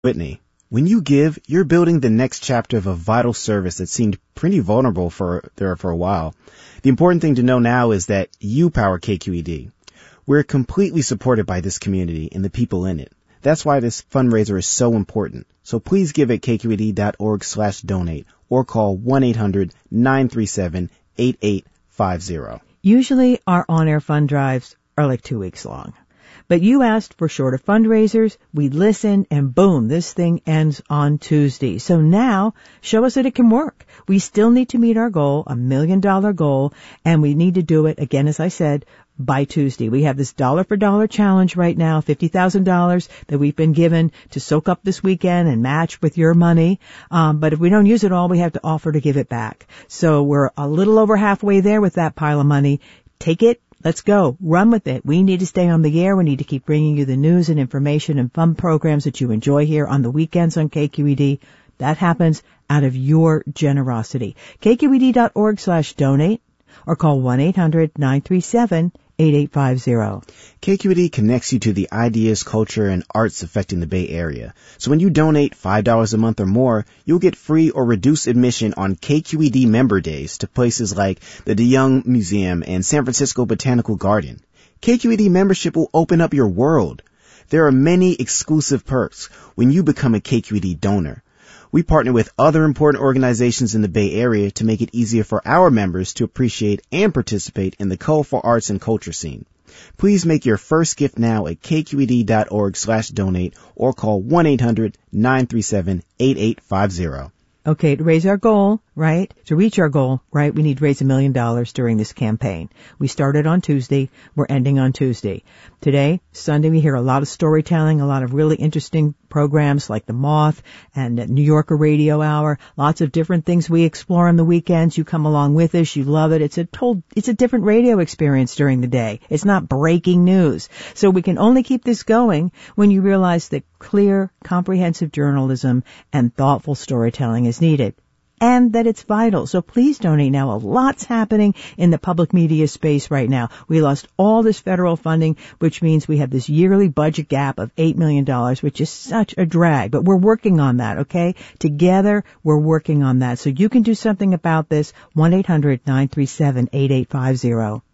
Whitney. When you give, you're building the next chapter of a vital service that seemed pretty vulnerable for a while. The important thing to know now is that you power KQED. We're completely supported by this community and the people in it. That's why this fundraiser is so important. So please give at kqed.org/donate or call 1-800-937-8850. Usually our on-air fund drives are like 2 weeks long. But you asked for shorter fundraisers, we listened, and boom, this thing ends on Tuesday. So now, show us that it can work. We still need to meet our goal, $1 million goal, and we need to do it, again, as I said, by Tuesday. We have this dollar for dollar challenge right now, $50,000 that we've been given to soak up this weekend and match with your money. But if we don't use it all, we have to offer to give it back. So we're a little over halfway there with that pile of money. Take it. Let's go. Run with it. We need to stay on the air. We need to keep bringing you the news and information and fun programs that you enjoy here on the weekends on KQED. That happens out of your generosity. KQED.org/donate or call 1-800-937-8850. KQED connects you to the ideas, culture, and arts affecting the Bay Area. So when you donate $5 a month or more, you'll get free or reduced admission on KQED member days to places like the DeYoung Museum and San Francisco Botanical Garden. KQED membership will open up your world. There are many exclusive perks when you become a KQED donor. We partner with other important organizations in the Bay Area to make it easier for our members to appreciate and participate in the colorful arts and culture scene. Please make your first gift now at kqed.org/donate or call 1-800-937-8850. Okay, to raise our goal, right? To reach our goal, right? We need to raise $1 million during this campaign. We started on Tuesday. We're ending on Tuesday. Today, Sunday, we hear a lot of storytelling, a lot of really interesting programs like The Moth and New Yorker Radio Hour. Lots of different things we explore on the weekends. You come along with us. You love it. It's a different radio experience during the day. It's not breaking news. So we can only keep this going when you realize that clear, comprehensive journalism and thoughtful storytelling is needed, and that it's vital. So please donate now. A lot's happening in the public media space right now. We lost all this federal funding, which means we have this yearly budget gap of $8 million, which is such a drag. But we're working on that, okay? Together, we're working on that. So you can do something about this. 1-800-937-8850.